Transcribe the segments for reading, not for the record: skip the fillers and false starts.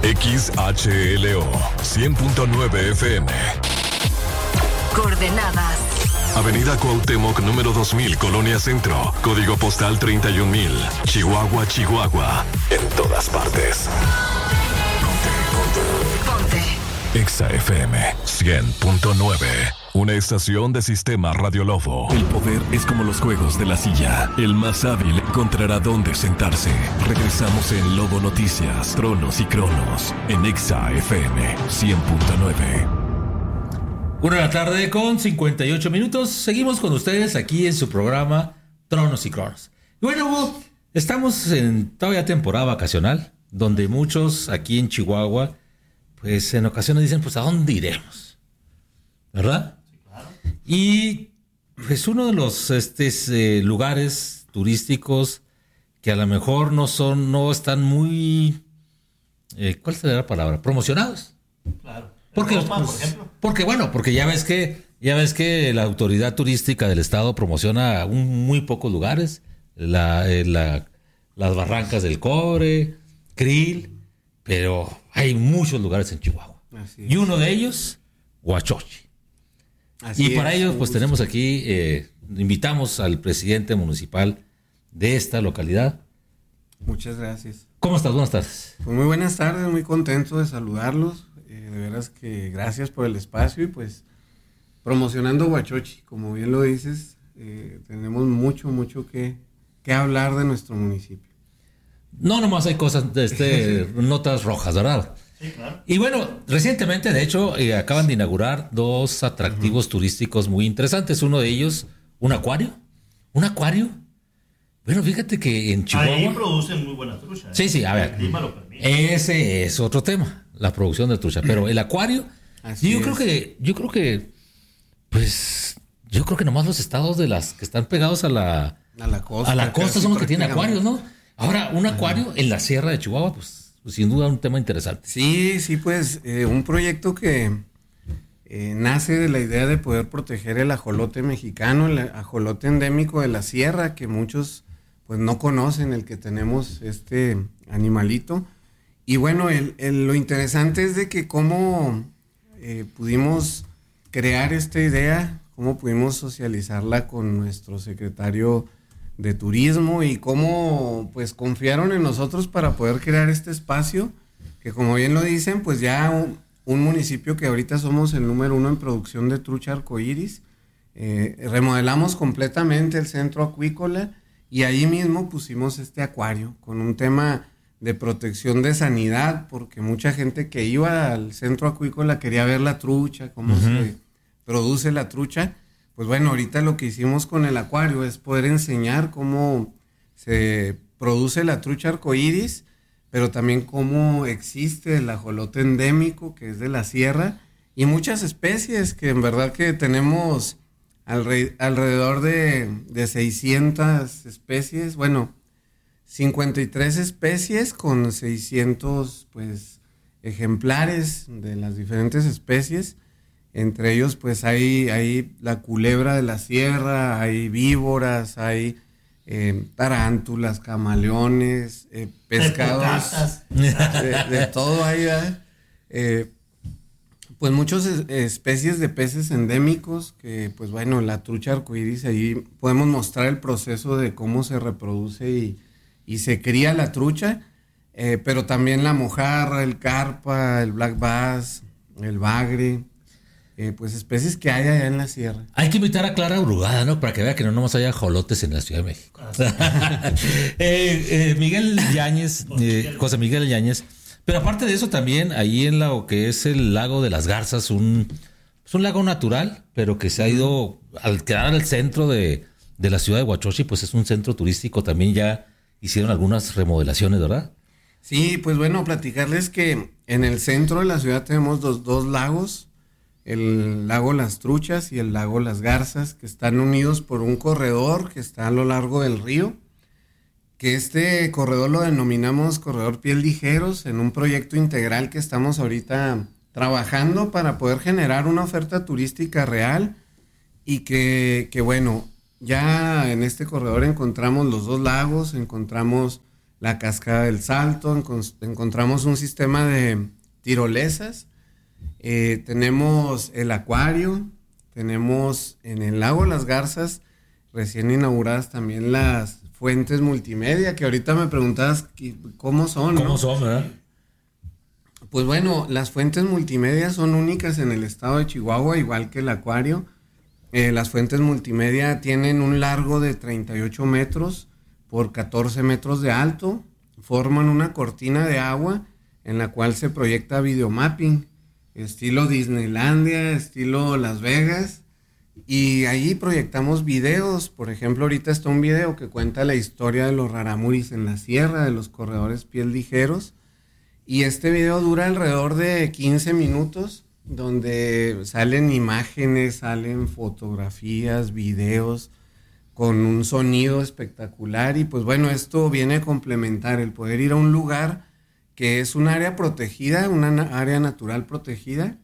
XHLO 100.9 FM. Coordenadas: Avenida Cuauhtémoc, número 2000, Colonia Centro. Código postal 31000. Chihuahua, Chihuahua. En todas partes. Ponte. Exa FM 100.9. Una estación de Sistema Radio Lobo. El poder es como los juegos de la silla. El más hábil encontrará dónde sentarse. Regresamos en Lobo Noticias, Tronos y Cronos. En Exa FM 100.9. 1:00 con 58 minutos. Seguimos con ustedes aquí en su programa Tronos y Cronos. Y bueno, Hugo, estamos en todavía temporada vacacional, donde muchos aquí en Chihuahua, pues en ocasiones dicen, pues ¿a dónde iremos? ¿Verdad? Sí, claro. Y pues uno de los lugares turísticos que a lo mejor no están muy, ¿cuál sería la palabra? Promocionados. Claro. Porque, Europa, por ejemplo. Porque ya ves que la autoridad turística del estado promociona muy pocos lugares, las Barrancas del Cobre, Krill, pero hay muchos lugares en Chihuahua. Y uno de ellos, Huachochi. Y para ello, pues tenemos aquí, invitamos al presidente municipal de esta localidad. Muchas gracias. ¿Cómo estás? Buenas tardes. Pues muy buenas tardes, muy contento de saludarlos. De veras que gracias por el espacio y pues promocionando Huachochi, como bien lo dices, tenemos mucho que hablar de nuestro municipio. No, nomás hay cosas, notas rojas, ¿verdad? Sí, claro. Y bueno, recientemente, de hecho, acaban de inaugurar 2 atractivos turísticos muy interesantes. Uno de ellos, un acuario. ¿Un acuario? Bueno, fíjate que en Chihuahua... Ahí producen muy buena trucha. Sí, a ver. El clima lo permite. Ese es otro tema, la producción de trucha. Pero el acuario, yo creo que nomás los estados de las que están pegados a la costa son los que tienen acuarios, ¿no? Ahora, un acuario en la Sierra de Chihuahua, pues sin duda un tema interesante. Sí, pues un proyecto que nace de la idea de poder proteger el ajolote mexicano, el ajolote endémico de la sierra, que muchos pues no conocen, el que tenemos este animalito. Y bueno, lo interesante es de que cómo pudimos crear esta idea, cómo pudimos socializarla con nuestro secretario de Turismo y cómo pues confiaron en nosotros para poder crear este espacio, que como bien lo dicen, pues ya un municipio que ahorita somos el número 1 en producción de trucha arcoíris. Remodelamos completamente el centro acuícola y ahí mismo pusimos este acuario con un tema de protección de sanidad, porque mucha gente que iba al centro acuícola quería ver la trucha, cómo se produce la trucha. Pues bueno, ahorita lo que hicimos con el acuario es poder enseñar cómo se produce la trucha arcoíris, pero también cómo existe el ajolote endémico, que es de la sierra, y muchas especies que en verdad que tenemos alrededor de 600 especies, 53 especies con 600 pues ejemplares de las diferentes especies. Entre ellos pues hay la culebra de la sierra, hay víboras, hay tarántulas, camaleones, pescados, de todo hay, pues muchas especies de peces endémicos que pues bueno, la trucha arcoíris, ahí podemos mostrar el proceso de cómo se reproduce y se cría la trucha, pero también la mojarra, el carpa, el black bass, el bagre, pues especies que hay allá en la sierra. Hay que invitar a Clara Brugada, ¿no? Para que vea que no nomás haya ajolotes en la Ciudad de México. Miguel Yáñez, José Miguel Yáñez. Pero aparte de eso también, ahí en lo que es el lago de las Garzas, un lago natural, pero que se ha ido, al quedar al centro de la ciudad de Huachochi, pues es un centro turístico, también ya hicieron algunas remodelaciones, ¿verdad? Sí, pues bueno, platicarles que en el centro de la ciudad tenemos dos lagos, el lago Las Truchas y el lago Las Garzas, que están unidos por un corredor que está a lo largo del río, que este corredor lo denominamos Corredor Pies Ligeros, en un proyecto integral que estamos ahorita trabajando para poder generar una oferta turística real y que bueno, ya en este corredor encontramos los 2 lagos, encontramos la Cascada del Salto, encontramos un sistema de tirolesas, tenemos el acuario, tenemos en el lago Las Garzas recién inauguradas también las fuentes multimedia, que ahorita me preguntabas cómo son, ¿no? ¿Cómo son, verdad? Pues bueno, las fuentes multimedia son únicas en el estado de Chihuahua, igual que el acuario. Las fuentes multimedia tienen un largo de 38 metros por 14 metros de alto, forman una cortina de agua en la cual se proyecta videomapping, estilo Disneylandia, estilo Las Vegas, y ahí proyectamos videos. Por ejemplo, ahorita está un video que cuenta la historia de los rarámuris en la sierra, de los corredores pies ligeros, y este video dura alrededor de 15 minutos, donde salen imágenes, salen fotografías, videos, con un sonido espectacular. Y pues bueno, esto viene a complementar el poder ir a un lugar que es un área protegida, una área natural protegida,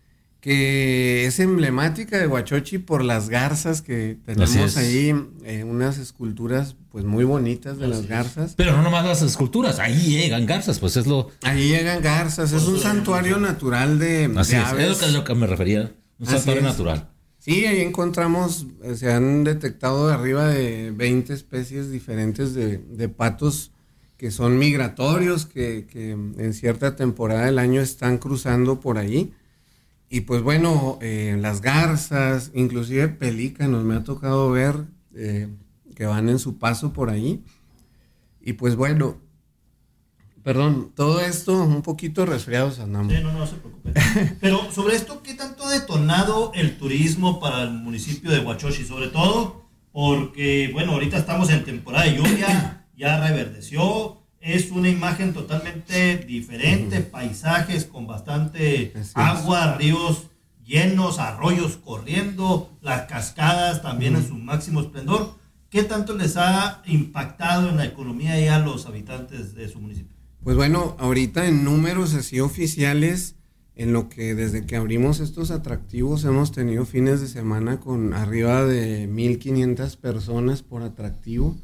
que es emblemática de Huachochi por las garzas que tenemos ahí, unas esculturas pues muy bonitas de las garzas. Pero no nomás las esculturas, ahí llegan garzas, pues es lo... Ahí llegan garzas, es un santuario natural de aves. Es lo que me refería, un santuario natural. Sí, ahí encontramos, se han detectado arriba de 20 especies diferentes de patos que son migratorios, que en cierta temporada del año están cruzando por ahí. Y pues bueno, las garzas, inclusive pelícanos, me ha tocado ver que van en su paso por ahí. Y pues bueno, perdón, todo esto un poquito resfriados andamos. Sí, no se preocupe. Pero sobre esto, ¿qué tanto ha detonado el turismo para el municipio de Huachochi? Sobre todo porque, bueno, ahorita estamos en temporada de lluvia, ya reverdeció. Es una imagen totalmente diferente, paisajes con bastante agua, ríos llenos, arroyos corriendo, las cascadas también en su máximo esplendor. ¿Qué tanto les ha impactado en la economía y a los habitantes de su municipio? Pues bueno, ahorita en números así oficiales, en lo que desde que abrimos estos atractivos hemos tenido fines de semana con arriba de 1,500 personas por atractivo.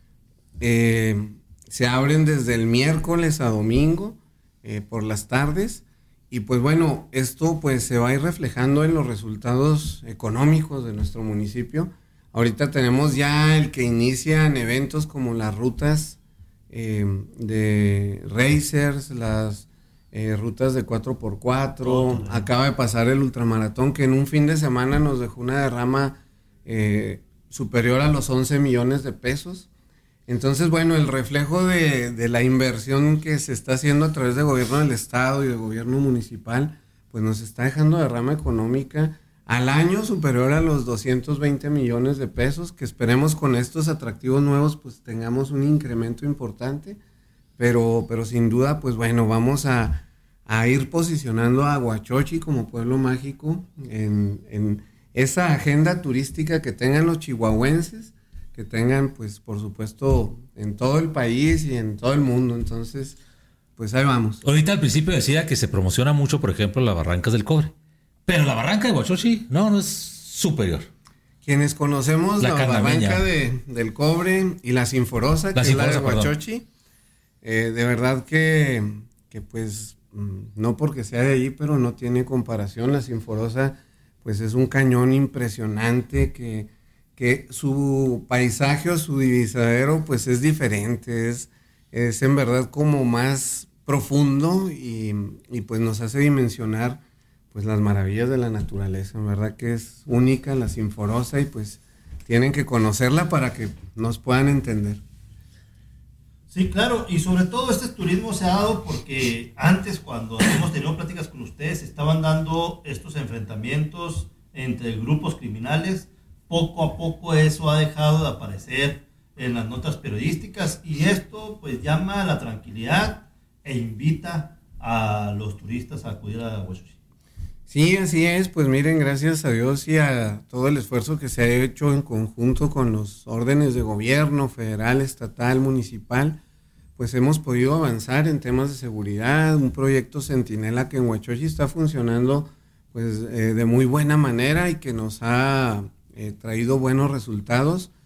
Se abren desde el miércoles a domingo por las tardes, y pues bueno, esto pues se va a ir reflejando en los resultados económicos de nuestro municipio. Ahorita tenemos ya el que inician eventos como las rutas de racers, las rutas de 4x4, acaba de pasar el ultramaratón que en un fin de semana nos dejó una derrama superior a los 11 millones de pesos. Entonces, bueno, el reflejo de la inversión que se está haciendo a través del gobierno del estado y del gobierno municipal, pues nos está dejando derrama económica al año superior a los 220 millones de pesos, que esperemos con estos atractivos nuevos pues tengamos un incremento importante, pero sin duda, pues bueno, vamos a ir posicionando a Huachochi como pueblo mágico en esa agenda turística que tengan los chihuahuenses, que tengan, pues, por supuesto, en todo el país y en todo el mundo. Entonces, pues ahí vamos. Ahorita al principio decía que se promociona mucho, por ejemplo, las Barrancas del Cobre. Pero la Barranca de Huachochi, no es superior. Quienes conocemos la Barranca del Cobre y la Sinforosa, que es la de Huachochi, de verdad que pues, no porque sea de allí, pero no tiene comparación. La Sinforosa, pues, es un cañón impresionante que su paisaje o su divisadero pues es diferente, es en verdad como más profundo y pues nos hace dimensionar pues las maravillas de la naturaleza. En verdad que es única la Sinforosa y pues tienen que conocerla para que nos puedan entender. Sí, claro, y sobre todo este turismo se ha dado porque antes, cuando hemos tenido pláticas con ustedes, estaban dando estos enfrentamientos entre grupos criminales. Poco a poco eso ha dejado de aparecer en las notas periodísticas y esto pues llama a la tranquilidad e invita a los turistas a acudir a Huachochi. Sí, así es. Pues miren, gracias a Dios y a todo el esfuerzo que se ha hecho en conjunto con los órdenes de gobierno federal, estatal, municipal, pues hemos podido avanzar en temas de seguridad. Un proyecto Centinela que en Huachochi está funcionando pues de muy buena manera y que nos ha traído buenos resultados.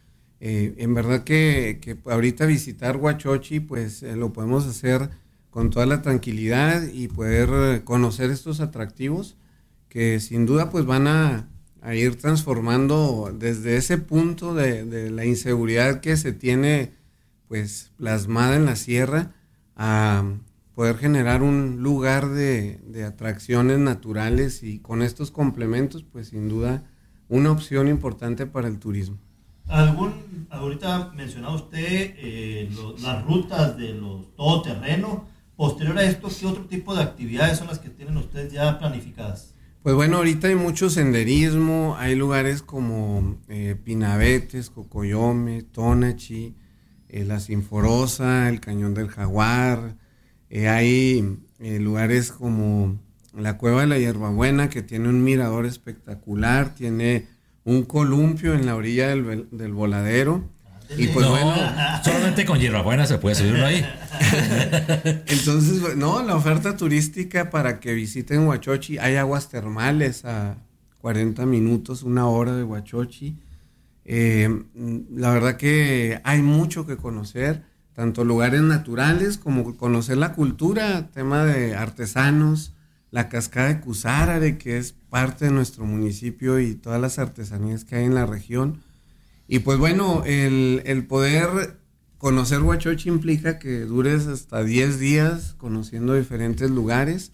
En verdad que ahorita visitar Huachochi, pues lo podemos hacer con toda la tranquilidad y poder conocer estos atractivos que sin duda pues van a ir transformando desde ese punto de la inseguridad que se tiene pues plasmada en la sierra a poder generar un lugar de atracciones naturales y con estos complementos pues sin duda una opción importante para el turismo. Ahorita mencionaba usted las rutas de los todoterreno. Posterior a esto, ¿qué otro tipo de actividades son las que tienen ustedes ya planificadas? Pues bueno, ahorita hay mucho senderismo, hay lugares como Pinabetes, Cocoyome, Tonachi, La Sinforosa, el Cañón del Jaguar, hay lugares como la Cueva de la Hierbabuena, que tiene un mirador espectacular, tiene un columpio en la orilla del voladero. Y pues solamente con hierbabuena se puede subir uno ahí. Entonces, la oferta turística para que visiten Huachochi, hay aguas termales a 40 minutos, 1 hora de Huachochi. La verdad que hay mucho que conocer, tanto lugares naturales como conocer la cultura, tema de artesanos, la cascada de Cusárare, que es parte de nuestro municipio y todas las artesanías que hay en la región. Y pues bueno, el poder conocer Huachochi implica que dures hasta 10 días conociendo diferentes lugares.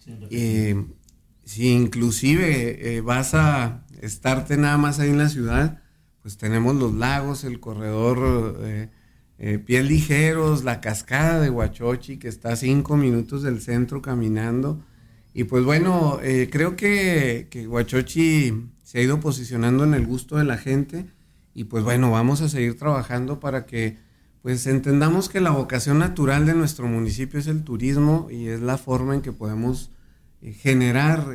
Si inclusive vas a estarte nada más ahí en la ciudad, pues tenemos los lagos, el corredor Pies Ligeros, la cascada de Huachochi, que está a 5 minutos del centro caminando. Y pues bueno, creo que Huachochi se ha ido posicionando en el gusto de la gente. Y pues bueno, vamos a seguir trabajando para que pues entendamos que la vocación natural de nuestro municipio es el turismo y es la forma en que podemos generar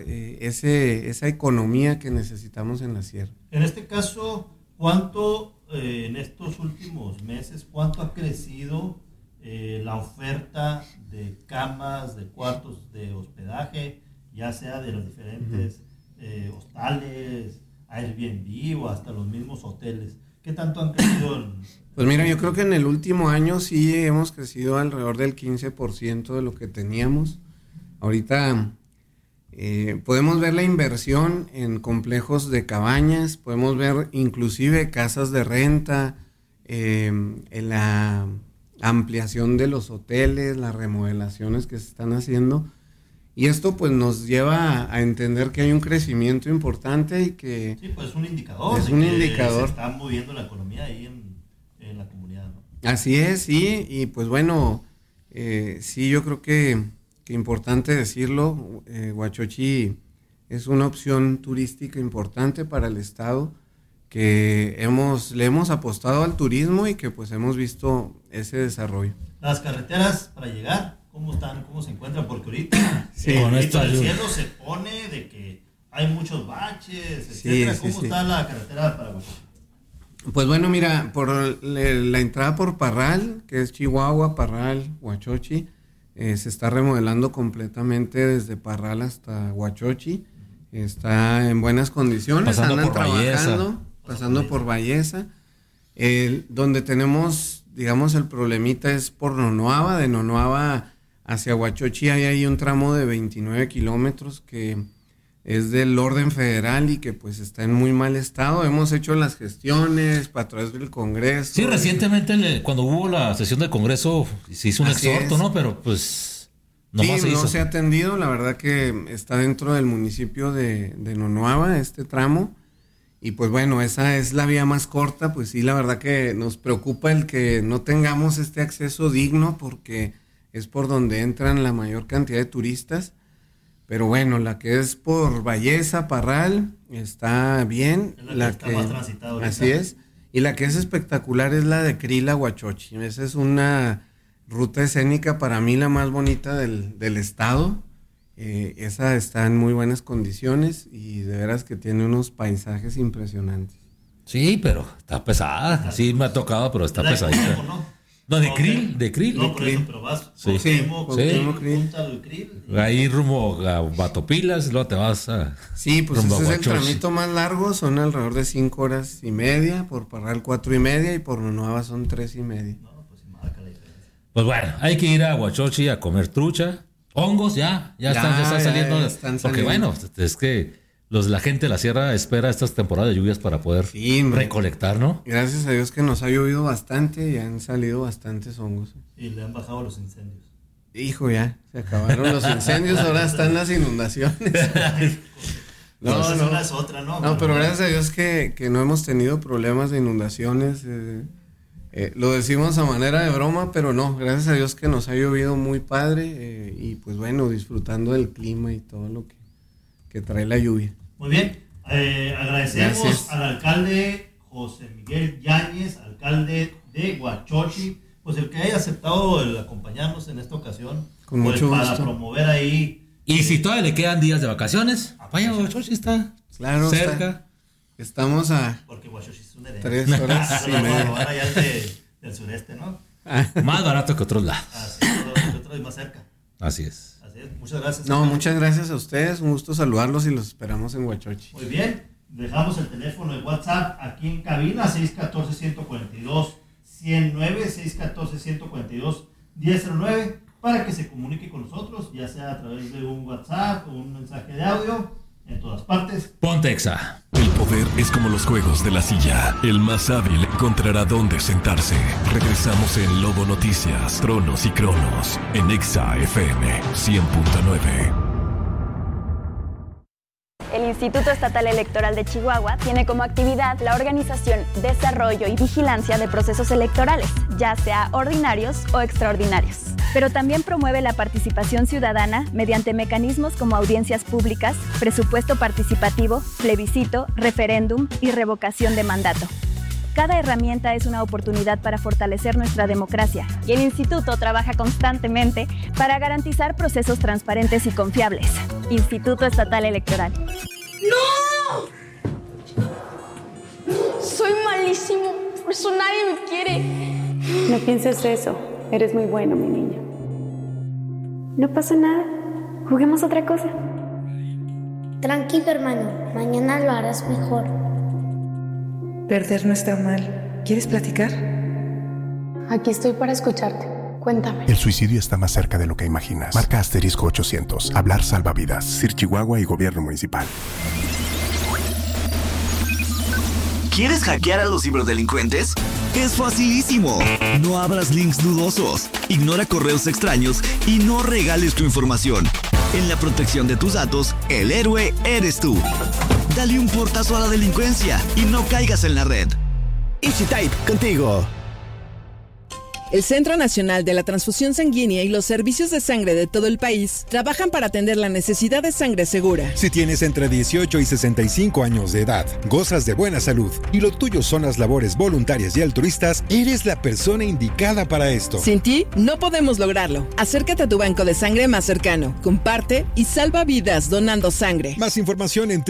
esa economía que necesitamos en la sierra. En este caso, ¿cuánto en estos últimos meses, cuánto ha crecido la oferta de camas, de cuartos de hospedaje, ya sea de los diferentes hostales, Airbnb o hasta los mismos hoteles? ¿Qué tanto han crecido? Pues mira, yo creo que en el último año sí hemos crecido alrededor del 15% de lo que teníamos. Ahorita podemos ver la inversión en complejos de cabañas, podemos ver inclusive casas de renta, en la ampliación de los hoteles, las remodelaciones que se están haciendo. Y esto pues nos lleva a entender que hay un crecimiento importante y que... Sí, pues es un indicador. Es un indicador. Se está moviendo la economía ahí en la comunidad, ¿no? Así es, sí, y pues bueno, sí, yo creo que importante decirlo, Huachochi es una opción turística importante para el estado, que le hemos apostado al turismo y que pues hemos visto ese desarrollo. Las carreteras para llegar, ¿cómo están? ¿Cómo se encuentran? Porque ahorita sí, el cielo se pone de que hay muchos baches, etcétera. ¿Cómo está la carretera para Huachochi? Pues bueno, mira, por la entrada por Parral, que es Chihuahua, Parral, Huachochi, se está remodelando completamente desde Parral hasta Huachochi. Está en buenas condiciones, andan trabajando, pasando por Valleza. Donde tenemos, digamos, el problemita es por Nonuava. De Nonuava hacia Huachochi hay ahí un tramo de 29 kilómetros que es del orden federal y que pues está en muy mal estado. Hemos hecho las gestiones a través del Congreso. Sí, recientemente cuando hubo la sesión del Congreso se hizo un exhorto, ¿no? Pero pues no se ha atendido. La verdad que está dentro del municipio de Nonuava este tramo. Y pues bueno, esa es la vía más corta. Pues sí, la verdad que nos preocupa el que no tengamos este acceso digno porque es por donde entran la mayor cantidad de turistas. Pero bueno, la que es por Valleza, Parral, está bien. Es la que está más transitada ahorita. Así es. Y la que es espectacular es la de Crila, Huachochi. Esa es una ruta escénica para mí la más bonita del estado. Esa está en muy buenas condiciones y de veras que tiene unos paisajes impresionantes. Sí, pero está pesada. Sí me ha tocado, pero está pesadita. ¿no? No, de Krill. No, por eso, pero vas. Sí. Cuauhtémoc, punta al Krill. Ahí rumbo a Batopilas, luego te vas a... Sí, pues rumbo ese a es el Huachochi. tramito más largo, son alrededor de 5 horas y media, por Parral 4:30 y por Nueva son 3:30. No, pues sí, marca la diferencia. Pues bueno, hay que ir a Huachochi a comer trucha. Hongos ya están saliendo. ya están Porque saliendo. bueno, es que la gente de la sierra espera estas temporadas de lluvias para poder recolectar, ¿no? Gracias a Dios que nos ha llovido bastante y han salido bastantes hongos. Y le han bajado los incendios. Hijo, ya, se acabaron los incendios, ahora están las inundaciones. No, una es otra, ¿no? No, pero gracias a Dios que no hemos tenido problemas de inundaciones. Lo decimos a manera de broma, pero no, gracias a Dios que nos ha llovido muy padre y pues bueno, disfrutando del clima y todo lo que trae la lluvia. Muy bien, agradecemos Gracias. al alcalde José Miguel Yáñez, alcalde de Huachochi, pues el que haya aceptado el acompañarnos en esta ocasión, Con pues mucho para gusto. promover ahí. Y si todavía le quedan días de vacaciones, vaya a Huachochi, está Claro, cerca. Estamos a Porque Huachochi es un herencia. 3 horas y media. Ahora ya es del sureste, ¿no? Más barato que otros lados. Así es, otro y más cerca. Así es. Así es, muchas gracias. No, alcalde. muchas gracias a ustedes, un gusto saludarlos y los esperamos en Huachochi. Muy bien, dejamos el teléfono de WhatsApp aquí en cabina, 614-142-109, 614-142-1009, para que se comunique con nosotros, ya sea a través de un WhatsApp o un mensaje de audio, en todas partes. Pontexa. El poder es como los juegos de la silla. El más hábil encontrará dónde sentarse. Regresamos en Lobo Noticias, Tronos y Cronos, en Exa FM 100.9. El Instituto Estatal Electoral de Chihuahua tiene como actividad la organización, desarrollo y vigilancia de procesos electorales, ya sea ordinarios o extraordinarios. Pero también promueve la participación ciudadana mediante mecanismos como audiencias públicas, presupuesto participativo, plebiscito, referéndum y revocación de mandato. Cada herramienta es una oportunidad para fortalecer nuestra democracia y el instituto trabaja constantemente para garantizar procesos transparentes y confiables. Instituto Estatal Electoral. ¡No! Soy malísimo, por eso nadie me quiere. No pienses eso, eres muy bueno, mi niño. No pasa nada, juguemos otra cosa. Tranquilo, hermano, mañana lo harás mejor. Perder no está mal. ¿Quieres platicar? Aquí estoy para escucharte. Cuéntame. El suicidio está más cerca de lo que imaginas. Marca asterisco 800. Hablar salva vidas. Sir Chihuahua y Gobierno Municipal. ¿Quieres hackear a los ciberdelincuentes? Es facilísimo. No abras links dudosos, ignora correos extraños y no regales tu información. En la protección de tus datos, el héroe eres tú. Dale un portazo a la delincuencia y no caigas en la red. EasyType, contigo. El Centro Nacional de la Transfusión Sanguínea y los servicios de sangre de todo el país trabajan para atender la necesidad de sangre segura. Si tienes entre 18 y 65 años de edad, gozas de buena salud y lo tuyo son las labores voluntarias y altruistas, eres la persona indicada para esto. Sin ti, no podemos lograrlo. Acércate a tu banco de sangre más cercano, comparte y salva vidas donando sangre. Más información en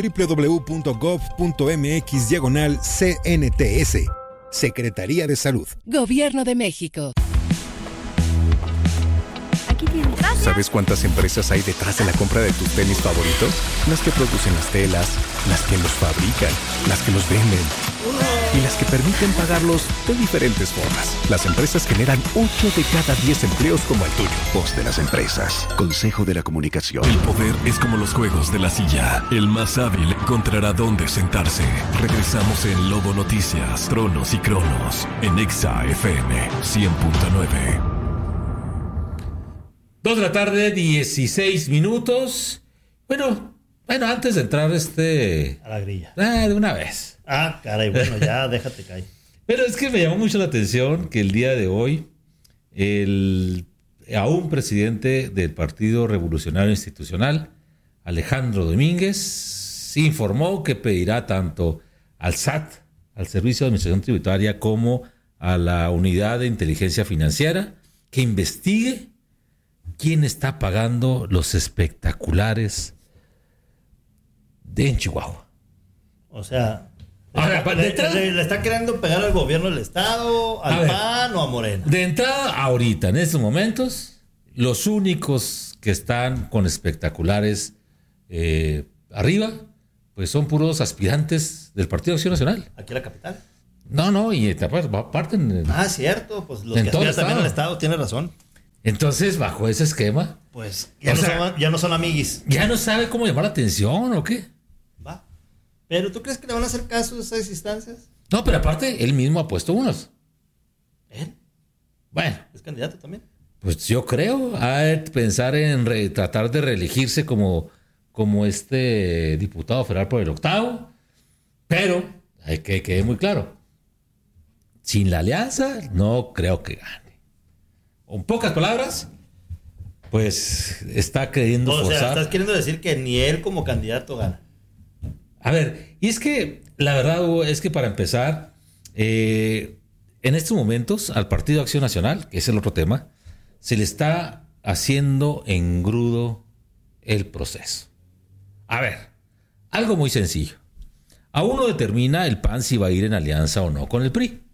www.gov.mx/CNTS. Secretaría de Salud. Gobierno de México. Aquí tienes. Gracias. ¿Sabes cuántas empresas hay detrás de la compra de tus tenis favoritos? Las que producen las telas, las que los fabrican, las que los venden y las que permiten pagarlos de diferentes formas. Las empresas generan 8 de cada 10 empleos como el tuyo. Voz de las empresas. Consejo de la Comunicación. El poder es como los juegos de la silla. El más hábil encontrará dónde sentarse. Regresamos en Lobo Noticias, Tronos y Cronos, en Exa FM 100.9. 2 de la tarde, 16 minutos. Bueno, antes de entrar A la grilla. de una vez. Ah, caray, bueno, ya déjate caer. Pero es que me llamó mucho la atención que el día de hoy aún presidente del Partido Revolucionario Institucional, Alejandro Domínguez, informó que pedirá tanto al SAT, al Servicio de Administración Tributaria, como a la Unidad de Inteligencia Financiera, que investigue quién está pagando los espectaculares en Chihuahua. O sea, ¿Le está queriendo pegar al gobierno del Estado, al PAN o a Morena? De entrada, ahorita, en estos momentos, los únicos que están con espectaculares arriba, pues son puros aspirantes del Partido Acción Nacional. ¿Aquí en la capital? No, y parten. Cierto, pues los que aspiran también al Estado, tiene razón. Entonces, bajo ese esquema, pues ya no son amiguis. ¿Ya no sabe cómo llamar la atención o qué? Va. ¿Pero tú crees que le van a hacer caso a esas instancias? No, pero aparte, él mismo ha puesto unos. ¿Él? Bueno. ¿Es candidato también? Pues yo creo, pensar en tratar de reelegirse como diputado federal por el 8º, pero hay que quede muy claro, sin la alianza no creo que gane. En pocas palabras, pues está queriendo forzar. O sea, estás queriendo decir que ni él como candidato gana. A ver, y es que la verdad, Hugo, es que para empezar, en estos momentos al Partido Acción Nacional, que es el otro tema, se le está haciendo engrudo el proceso. A ver, algo muy sencillo. Aún no determina el PAN si va a ir en alianza o no con el PRI.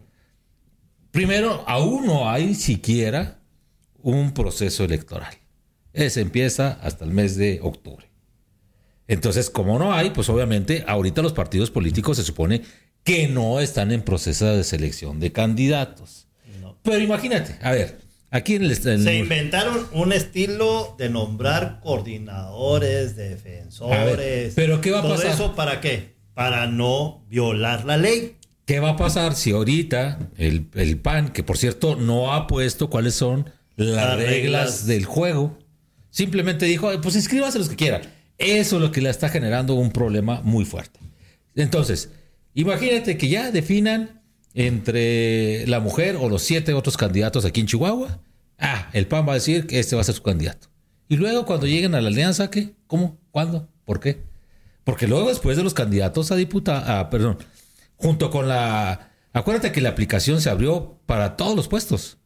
Primero, aún no hay siquiera un proceso electoral. Ese empieza hasta el mes de octubre. Entonces, como no hay, pues obviamente ahorita los partidos políticos se supone que no están en proceso de selección de candidatos. No. Pero imagínate, a ver, aquí se inventaron un estilo de nombrar coordinadores, defensores. Ver, pero ¿qué va a pasar? ¿Todo eso para qué? Para no violar la ley. ¿Qué va a pasar si ahorita el PAN, que por cierto no ha puesto cuáles son las reglas del juego, simplemente dijo, pues inscríbanse los que quieran? Eso es lo que le está generando un problema muy fuerte. Entonces, imagínate que ya definan entre la mujer o los 7 otros candidatos aquí en Chihuahua. El PAN va a decir que este va a ser su candidato. Y luego cuando lleguen a la alianza, ¿qué? ¿Cómo? ¿Cuándo? ¿Por qué? Porque luego después de los candidatos a diputado, junto con acuérdate que la aplicación se abrió para todos los puestos.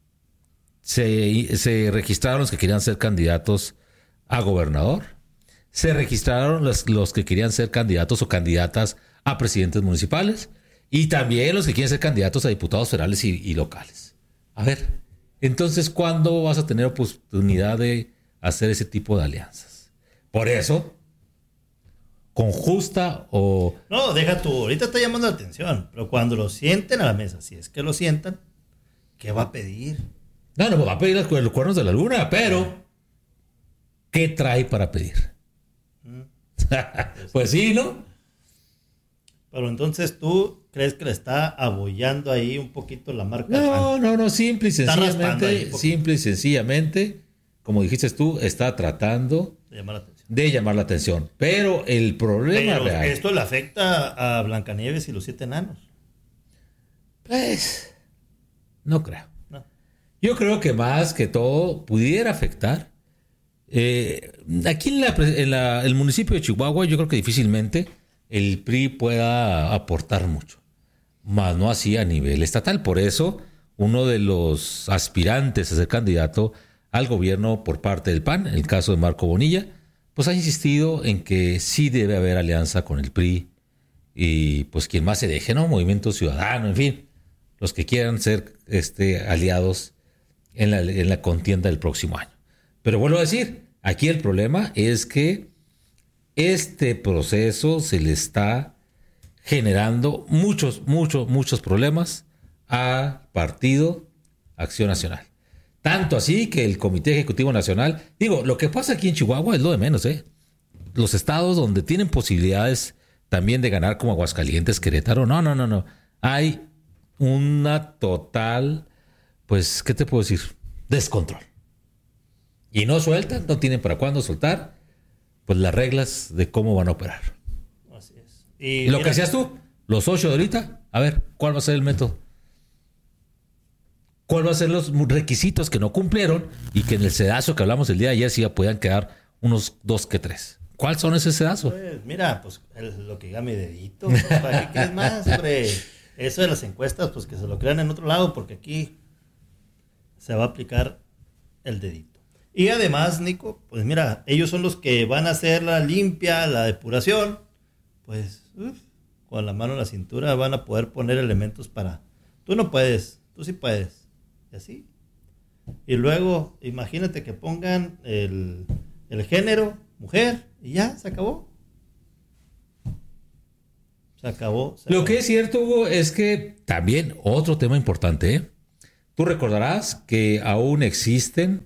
Se registraron los que querían ser candidatos a gobernador. Se registraron los que querían ser candidatos o candidatas a presidentes municipales. Y también los que quieren ser candidatos a diputados federales y locales. A ver, entonces, ¿cuándo vas a tener oportunidad de hacer ese tipo de alianzas? Por eso, con justa o... No, deja tú, ahorita está llamando la atención, pero cuando lo sienten a la mesa, si es que lo sientan, ¿qué va a pedir? No, va a pedir los cuernos de la luna, pero ¿qué trae para pedir? Pues sí, ¿no? Pero entonces tú crees que le está abollando ahí un poquito la marca. No, simple y sencillamente, como dijiste tú, está tratando de llamar la atención. Pero el problema real... ¿Esto le afecta a Blancanieves y los 7 enanos? Pues, no creo. No. Yo creo que más que todo pudiera afectar. Aquí en el municipio de Chihuahua, yo creo que difícilmente el PRI pueda aportar mucho, más no así a nivel estatal. Por eso, uno de los aspirantes a ser candidato al gobierno por parte del PAN, en el caso de Marco Bonilla, pues ha insistido en que sí debe haber alianza con el PRI y pues quien más se deje, ¿no? Movimiento Ciudadano, en fin, los que quieran ser aliados en la contienda del próximo año. Pero vuelvo a decir, aquí el problema es que este proceso se le está generando muchos problemas al Partido Acción Nacional. Tanto así que el Comité Ejecutivo Nacional, lo que pasa aquí en Chihuahua es lo de menos, Los estados donde tienen posibilidades también de ganar, como Aguascalientes, Querétaro, no. Hay una total, pues, ¿qué te puedo decir? Descontrol. Y no sueltan, no tienen para cuándo soltar, pues las reglas de cómo van a operar. Así es. Y lo que decías tú, los 8 de ahorita, a ver, ¿cuál va a ser el método? ¿Cuál va a ser los requisitos que no cumplieron y que en el sedazo que hablamos el día de ayer sí ya podían quedar unos 2 que 3? ¿Cuáles son ese sedazo? Pues, mira, pues lo que diga mi dedito. Pues, ¿para qué quieres más, hombre? Eso de las encuestas, pues que se lo crean en otro lado, porque aquí se va a aplicar el dedito. Y además, Nico, pues mira, ellos son los que van a hacer la limpia, la depuración. Pues, con la mano en la cintura, van a poder poner elementos para, tú no puedes, tú sí puedes, y así. Y luego, imagínate que pongan el género, mujer, y ya, se acabó. Se acabó. Lo que es cierto, Hugo, es que también otro tema importante, ¿eh? Tú recordarás que aún existen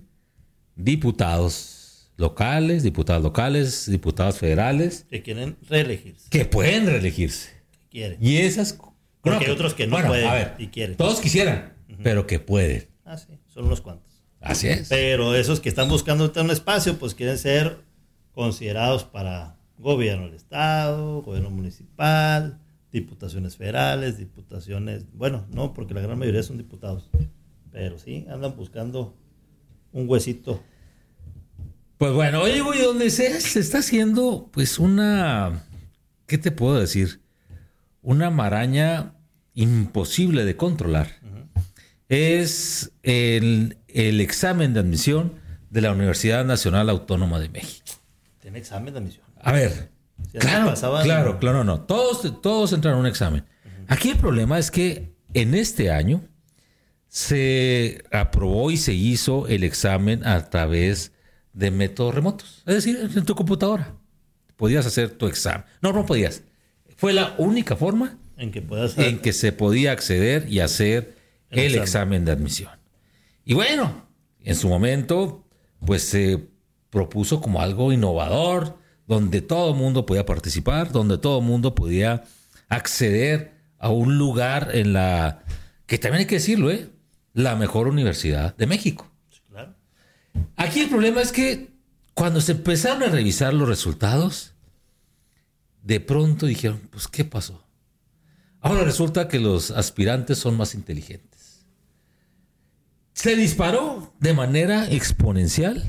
diputados locales, diputados federales. Que quieren reelegirse. Que pueden reelegirse. Que quieren. Y esas... Porque hay otros que no pueden y quieren. Todos quisieran, pero que pueden. Ah, sí, son unos cuantos. Así es. Pero esos que están buscando un espacio, pues quieren ser considerados para gobierno del estado, gobierno municipal, diputaciones federales, diputaciones... Bueno, no, porque la gran mayoría son diputados. Pero sí, andan buscando un huesito. Pues bueno, oye, güey, donde se está haciendo, pues una... ¿Qué te puedo decir? Una maraña imposible de controlar. Es el examen de admisión de la Universidad Nacional Autónoma de México. ¿Tiene examen de admisión? A ver, si claro, no. Todos entran a un examen. Aquí el problema es que en este año se aprobó y se hizo el examen a través de métodos remotos. Es decir, en tu computadora podías hacer tu examen. No podías. Fue la única forma en que se podía acceder y hacer el examen de admisión. Y bueno, en su momento, pues se propuso como algo innovador, donde todo el mundo podía participar, donde todo el mundo podía acceder a un lugar en la, que también hay que decirlo, la mejor universidad de México. Sí, claro. Aquí el problema es que cuando se empezaron a revisar los resultados, de pronto dijeron, pues, ¿qué pasó? Ahora resulta que los aspirantes son más inteligentes. Se disparó de manera exponencial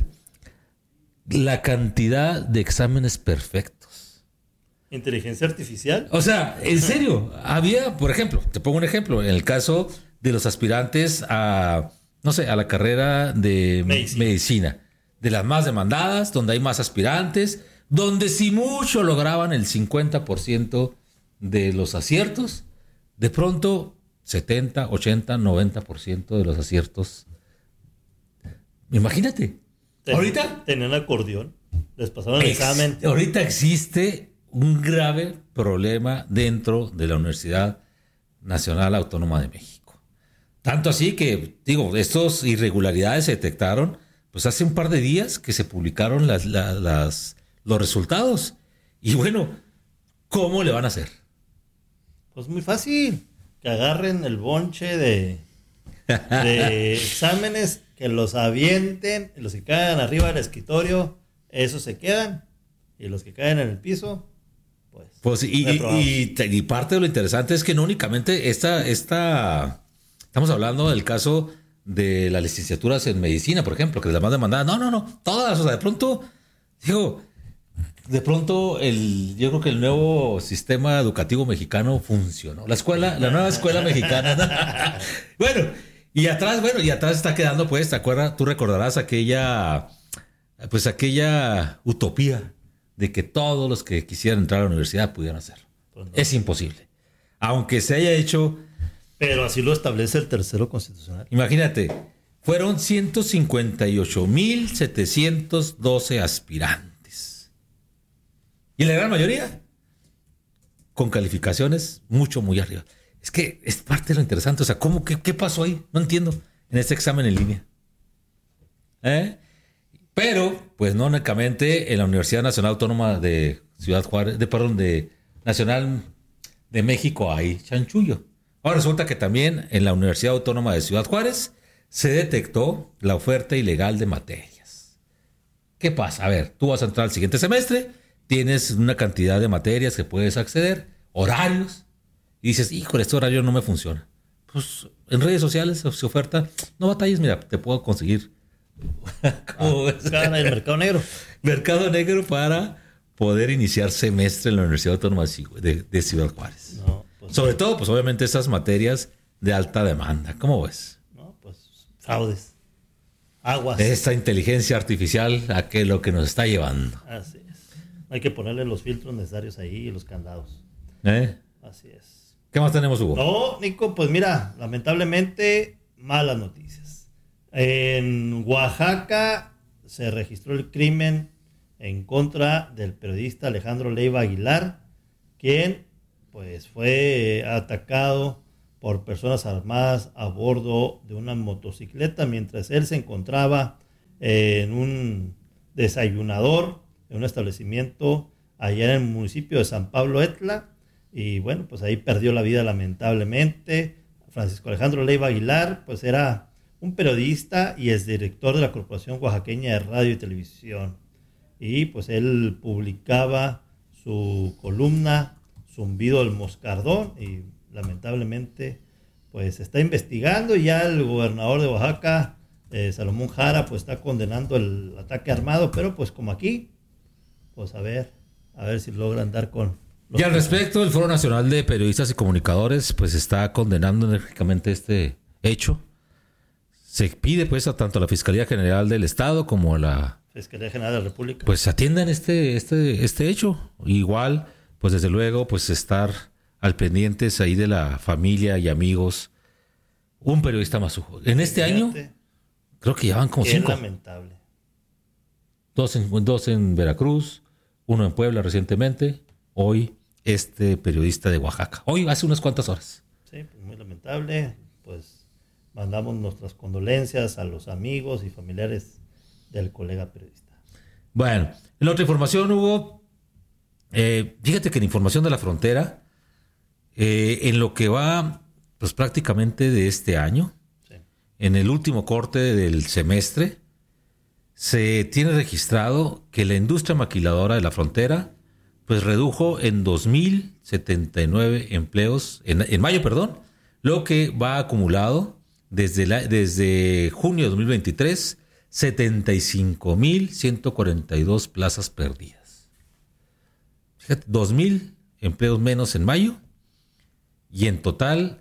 la cantidad de exámenes perfectos. ¿Inteligencia artificial? O sea, en serio, había, por ejemplo, te pongo un ejemplo, en el caso de los aspirantes a, no sé, a la carrera de medicina, de las más demandadas, donde hay más aspirantes, donde si mucho lograban el 50% de los aciertos, de pronto 70, 80, 90% de los aciertos. Imagínate. Ahorita tenían acordeón, les pasaron el examen. Ahorita existe un grave problema dentro de la Universidad Nacional Autónoma de México. Tanto así que, digo, estas irregularidades se detectaron pues hace un par de días que se publicaron los resultados. Y bueno, ¿cómo le van a hacer? Pues muy fácil, que agarren el bonche de exámenes, que los avienten, y los que caen arriba del escritorio, esos se quedan, y los que caen en el piso, pues y parte de lo interesante es que no únicamente estamos hablando del caso de las licenciaturas en medicina, por ejemplo, que es la más demandada. No, todas, o sea, de pronto, yo creo que el nuevo sistema educativo mexicano funcionó. La nueva escuela mexicana. Bueno, y atrás está quedando, pues, ¿te acuerdas? Tú recordarás aquella utopía de que todos los que quisieran entrar a la universidad pudieran hacerlo. Pues no. Es imposible. Aunque se haya hecho. Pero así lo establece el tercero constitucional. Imagínate, fueron 158,712 aspirantes. Y la gran mayoría con calificaciones muy arriba. Es que es parte de lo interesante. O sea, ¿qué pasó ahí? No entiendo. En este examen en línea. Pero, pues no únicamente en la Universidad Nacional Autónoma de Ciudad Juárez, de Nacional de México hay chanchullo. Ahora resulta que también en la Universidad Autónoma de Ciudad Juárez se detectó la oferta ilegal de materias. ¿Qué pasa? A ver, tú vas a entrar al siguiente semestre, tienes una cantidad de materias que puedes acceder, horarios, y dices, híjole, este horario no me funciona. Pues en redes sociales se oferta, no batalles, mira, te puedo conseguir. El mercado negro. Mercado negro para poder iniciar semestre en la Universidad Autónoma de Ciudad Juárez. No, pues, sobre todo, pues obviamente esas materias de alta demanda. ¿Cómo ves? No, pues fraudes. Aguas. Esta inteligencia artificial a que lo que nos está llevando. Así es. Hay que ponerle los filtros necesarios ahí y los candados. Así es. ¿Qué más tenemos, Hugo? No, Nico, pues mira, lamentablemente, malas noticias. En Oaxaca se registró el crimen en contra del periodista Alejandro Leiva Aguilar, quien pues fue atacado por personas armadas a bordo de una motocicleta mientras él se encontraba en un desayunador en un establecimiento allá en el municipio de San Pablo Etla, y bueno, pues ahí perdió la vida lamentablemente. Francisco Alejandro Leiva Aguilar pues era un periodista y es director de la Corporación Oaxaqueña de Radio y Televisión, y pues él publicaba su columna Zumbido del Moscardón, y lamentablemente pues se está investigando, y ya el gobernador de Oaxaca, Salomón Jara, pues está condenando el ataque armado, pero pues como aquí, pues a ver si logran dar con... Y al respecto, el Foro Nacional de Periodistas y Comunicadores pues está condenando enérgicamente este hecho. Se pide pues a tanto la Fiscalía General del Estado como a la Fiscalía General de la República pues atiendan este hecho. Igual, pues desde luego, pues estar al pendientes ahí de la familia y amigos. Un periodista más. En este año, creo que ya van como 5. Lamentable. 2 en Veracruz, 1 en Puebla recientemente. Hoy, este periodista de Oaxaca. Hoy, hace unas cuantas horas. Sí, pues muy lamentable. Pues mandamos nuestras condolencias a los amigos y familiares del colega periodista. Bueno, en la otra información, Hugo, fíjate que en Información de la Frontera, en lo que va pues prácticamente de este año, sí, en el último corte del semestre, se tiene registrado que la industria maquiladora de la frontera pues redujo en 2,079 empleos, en mayo, lo que va acumulado desde junio de 2023, 75,142 plazas perdidas. Fíjate, 2,000 empleos menos en mayo, y en total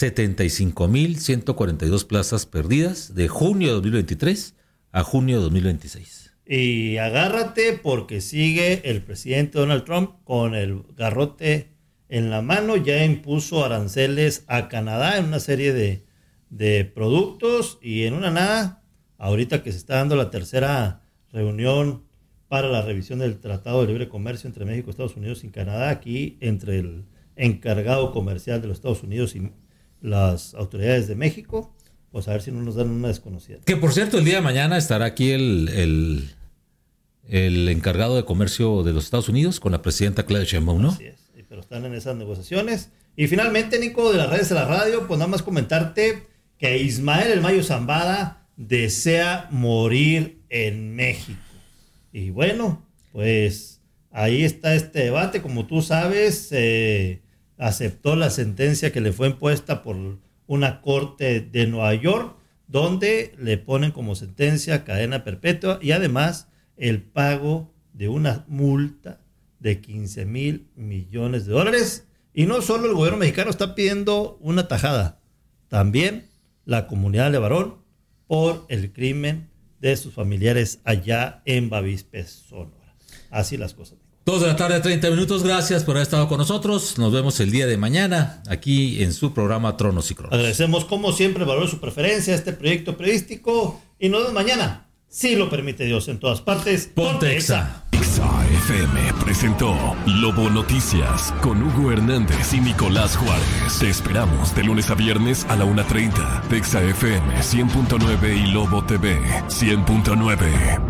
75,142 plazas perdidas de junio de 2023 a junio de 2026. Y agárrate porque sigue el presidente Donald Trump con el garrote en la mano. Ya impuso aranceles a Canadá en una serie de productos, y en una nada, ahorita que se está dando la tercera reunión para la revisión del Tratado de Libre Comercio entre México, Estados Unidos y Canadá, aquí entre el encargado comercial de los Estados Unidos y las autoridades de México, pues a ver si no nos dan una desconocida. Que por cierto, el día de mañana estará aquí el encargado de comercio de los Estados Unidos con la presidenta Claudia Sheinbaum, ¿no? Así es, pero están en esas negociaciones. Y finalmente, Nico, de las redes a la radio, pues nada más comentarte que Ismael El Mayo Zambada desea morir en México. Y bueno, pues ahí está este debate. Como tú sabes, aceptó la sentencia que le fue impuesta por una corte de Nueva York, donde le ponen como sentencia cadena perpetua y además el pago de una multa de $15,000 millones. Y no solo el gobierno mexicano está pidiendo una tajada, también la comunidad de Varón por el crimen de sus familiares allá en Bavispe, Sonora. Así las cosas. 2:30 p.m. Gracias por haber estado con nosotros. Nos vemos el día de mañana aquí en su programa Tronos y Cronos. Agradecemos como siempre el valor de su preferencia a este proyecto periodístico, y nos vemos mañana, si lo permite Dios, en todas partes. Ponte Exa. Exa FM presentó Lobo Noticias con Hugo Hernández y Nicolás Juárez. Te esperamos de lunes a viernes a la 1:30 de Exa FM 100.9 y Lobo TV 100.9.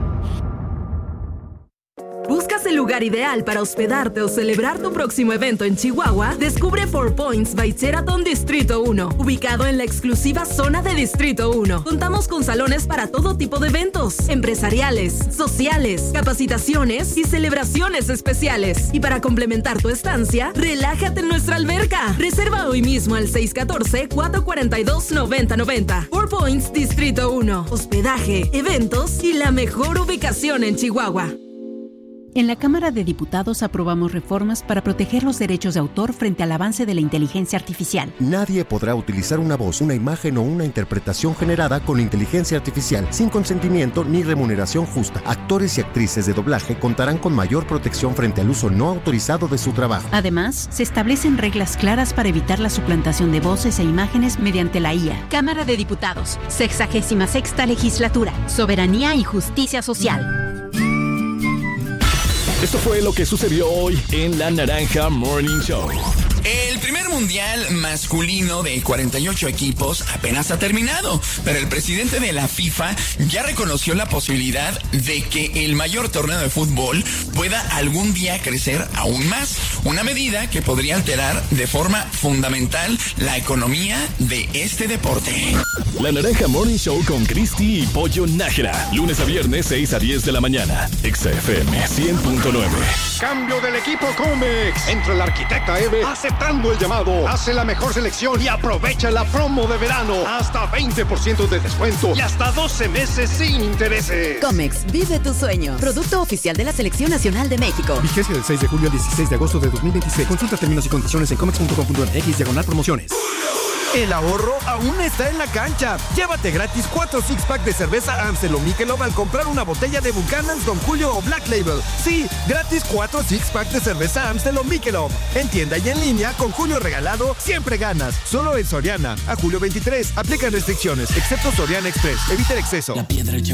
¿Buscas el lugar ideal para hospedarte o celebrar tu próximo evento en Chihuahua? Descubre 4 Points by Sheraton Distrito 1, ubicado en la exclusiva zona de Distrito 1. Contamos con salones para todo tipo de eventos, empresariales, sociales, capacitaciones y celebraciones especiales. Y para complementar tu estancia, relájate en nuestra alberca. Reserva hoy mismo al 614-442-9090. 4 Points Distrito 1, hospedaje, eventos y la mejor ubicación en Chihuahua. En la Cámara de Diputados aprobamos reformas para proteger los derechos de autor frente al avance de la inteligencia artificial. Nadie podrá utilizar una voz, una imagen o una interpretación generada con inteligencia artificial sin consentimiento ni remuneración justa. Actores y actrices de doblaje contarán con mayor protección frente al uso no autorizado de su trabajo. Además, se establecen reglas claras para evitar la suplantación de voces e imágenes mediante la IA. Cámara de Diputados, 66ª Legislatura, Soberanía y Justicia Social. Esto fue lo que sucedió hoy en La Naranja Morning Show. El primer mundial masculino de 48 equipos apenas ha terminado, pero el presidente de la FIFA ya reconoció la posibilidad de que el mayor torneo de fútbol pueda algún día crecer aún más, una medida que podría alterar de forma fundamental la economía de este deporte. La Naranja Morning Show con Cristi y Pollo Nájera, lunes a viernes 6 a 10 de la mañana, XFM 100.9. Cambio del equipo Comex. Entra el arquitecta Eve aceptando el llamado. Hace la mejor selección y aprovecha la promo de verano. Hasta 20% de descuento y hasta 12 meses sin intereses. Comex, vive tu sueño. Producto oficial de la Selección Nacional de México. Vigencia del 6 de julio al 16 de agosto de 2026. Consulta términos y condiciones en comex.com.mx/promociones. El ahorro aún está en la cancha. Llévate gratis 4 six-pack de cerveza Amstel o Michelob al comprar una botella de Buchanan's, Don Julio o Black Label. Sí, gratis 4 six-pack de cerveza Amstel o Michelob. En tienda y en línea, con Julio regalado, siempre ganas. Solo en Soriana. A julio 23. Aplican restricciones, excepto Soriana Express. Evita el exceso. La piedra